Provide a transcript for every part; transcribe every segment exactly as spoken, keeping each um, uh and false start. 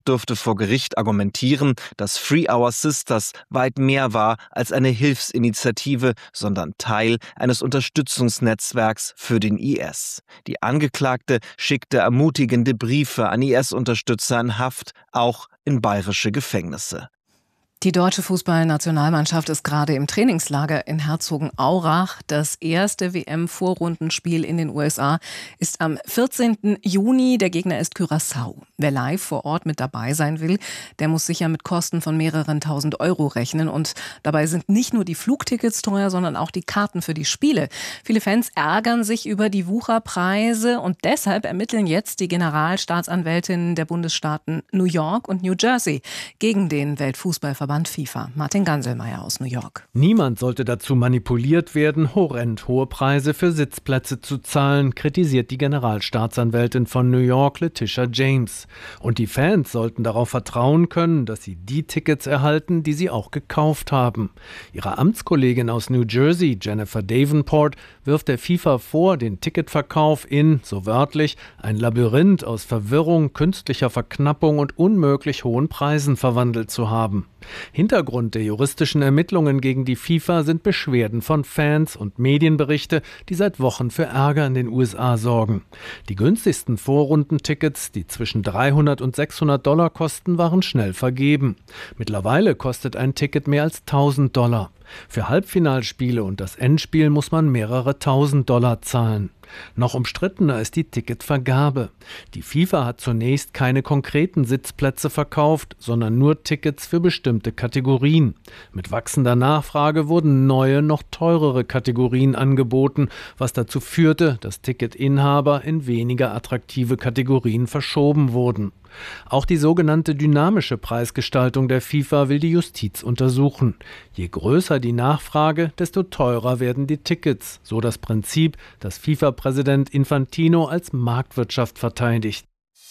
durfte vor Gericht argumentieren, dass Free Our Sisters weit mehr war als eine Hilfsinitiative, sondern Teil eines Unterstützungsnetzwerks für den I S. Die Angeklagte schickte ermutigende Briefe an I S-Unterstützer in Haft, auch in bayerische Gefängnisse. Die deutsche Fußballnationalmannschaft ist gerade im Trainingslager in Herzogenaurach. Das erste W M-Vorrundenspiel in den U S A ist am vierzehnten Juni. Der Gegner ist Curaçao. Wer live vor Ort mit dabei sein will, der muss sicher mit Kosten von mehreren tausend Euro rechnen. Und dabei sind nicht nur die Flugtickets teuer, sondern auch die Karten für die Spiele. Viele Fans ärgern sich über die Wucherpreise und deshalb ermitteln jetzt die Generalstaatsanwältinnen der Bundesstaaten New York und New Jersey gegen den Weltfußballverband FIFA. Martin Ganselmeier aus New York. Niemand sollte dazu manipuliert werden, horrend hohe Preise für Sitzplätze zu zahlen, kritisiert die Generalstaatsanwältin von New York, Letitia James. Und die Fans sollten darauf vertrauen können, dass sie die Tickets erhalten, die sie auch gekauft haben. Ihre Amtskollegin aus New Jersey, Jennifer Davenport, wirft der FIFA vor, den Ticketverkauf in, so wörtlich, ein Labyrinth aus Verwirrung, künstlicher Verknappung und unmöglich hohen Preisen verwandelt zu haben. Hintergrund der juristischen Ermittlungen gegen die FIFA sind Beschwerden von Fans und Medienberichte, die seit Wochen für Ärger in den U S A sorgen. Die günstigsten Vorrundentickets, die zwischen dreihundert und sechshundert Dollar kosten, waren schnell vergeben. Mittlerweile kostet ein Ticket mehr als tausend Dollar. Für Halbfinalspiele und das Endspiel muss man mehrere tausend Dollar zahlen. Noch umstrittener ist die Ticketvergabe. Die FIFA hat zunächst keine konkreten Sitzplätze verkauft, sondern nur Tickets für bestimmte Kategorien. Mit wachsender Nachfrage wurden neue, noch teurere Kategorien angeboten, was dazu führte, dass Ticketinhaber in weniger attraktive Kategorien verschoben wurden. Auch die sogenannte dynamische Preisgestaltung der FIFA will die Justiz untersuchen. Je größer die Nachfrage, desto teurer werden die Tickets, so das Prinzip, das FIFA-Präsident Infantino als Marktwirtschaft verteidigt.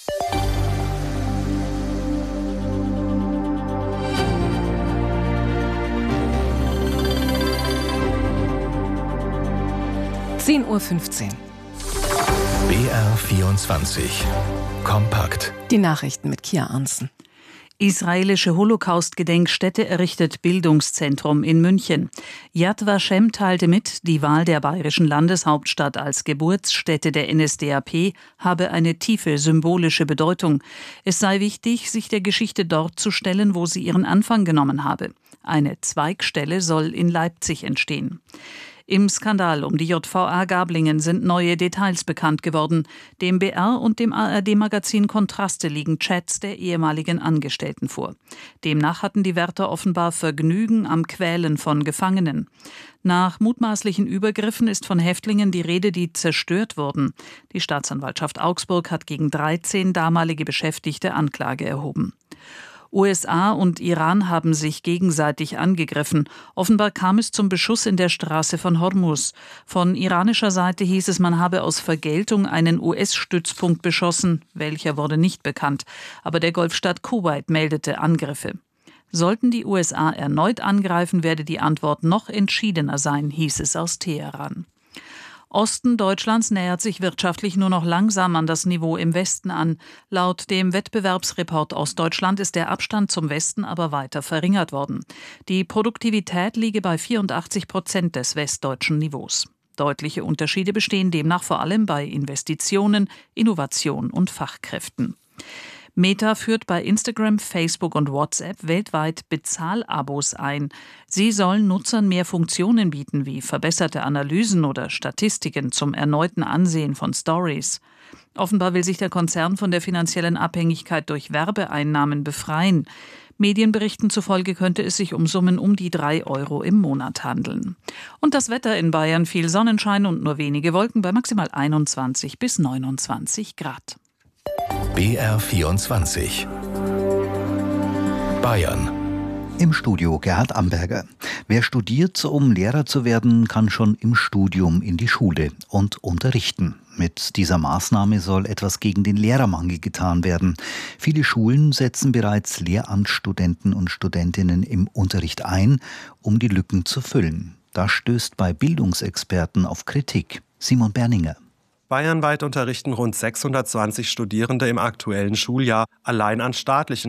zehn Uhr fünfzehn. B R vierundzwanzig. Kompakt. Die Nachrichten mit Kia Arntzen. Israelische Holocaust-Gedenkstätte errichtet Bildungszentrum in München. Yad Vashem teilte mit, die Wahl der bayerischen Landeshauptstadt als Geburtsstätte der N S D A P habe eine tiefe symbolische Bedeutung. Es sei wichtig, sich der Geschichte dort zu stellen, wo sie ihren Anfang genommen habe. Eine Zweigstelle soll in Leipzig entstehen. Im Skandal um die J V A Gablingen sind neue Details bekannt geworden. Dem B R und dem A R D-Magazin Kontraste liegen Chats der ehemaligen Angestellten vor. Demnach hatten die Wärter offenbar Vergnügen am Quälen von Gefangenen. Nach mutmaßlichen Übergriffen ist von Häftlingen die Rede, die zerstört wurden. Die Staatsanwaltschaft Augsburg hat gegen dreizehn damalige Beschäftigte Anklage erhoben. U S A und Iran haben sich gegenseitig angegriffen. Offenbar kam es zum Beschuss in der Straße von Hormuz. Von iranischer Seite hieß es, man habe aus Vergeltung einen U S-Stützpunkt beschossen. Welcher wurde nicht bekannt. Aber der Golfstaat Kuwait meldete Angriffe. Sollten die U S A erneut angreifen, werde die Antwort noch entschiedener sein, hieß es aus Teheran. Osten Deutschlands nähert sich wirtschaftlich nur noch langsam an das Niveau im Westen an. Laut dem Wettbewerbsreport Ostdeutschland ist der Abstand zum Westen aber weiter verringert worden. Die Produktivität liege bei vierundachtzig Prozent des westdeutschen Niveaus. Deutliche Unterschiede bestehen demnach vor allem bei Investitionen, Innovation und Fachkräften. Meta führt bei Instagram, Facebook und WhatsApp weltweit Bezahlabos ein. Sie sollen Nutzern mehr Funktionen bieten, wie verbesserte Analysen oder Statistiken zum erneuten Ansehen von Stories. Offenbar will sich der Konzern von der finanziellen Abhängigkeit durch Werbeeinnahmen befreien. Medienberichten zufolge könnte es sich um Summen um die drei Euro im Monat handeln. Und das Wetter in Bayern: viel Sonnenschein und nur wenige Wolken bei maximal einundzwanzig bis neunundzwanzig Grad. B R vierundzwanzig. Bayern. Im Studio Gerhard Amberger. Wer studiert, um Lehrer zu werden, kann schon im Studium in die Schule und unterrichten. Mit dieser Maßnahme soll etwas gegen den Lehrermangel getan werden. Viele Schulen setzen bereits Lehramtsstudenten und Studentinnen im Unterricht ein, um die Lücken zu füllen. Das stößt bei Bildungsexperten auf Kritik. Simon Berninger. Bayernweit unterrichten rund sechshundertzwanzig Studierende im aktuellen Schuljahr. Allein an staatlichen